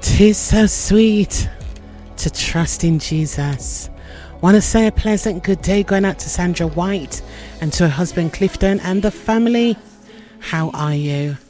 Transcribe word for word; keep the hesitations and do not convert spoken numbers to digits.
'Tis so sweet to trust in Jesus. Want to say a pleasant good day going out to Sandra White and to her husband Clifton and the family. How are you?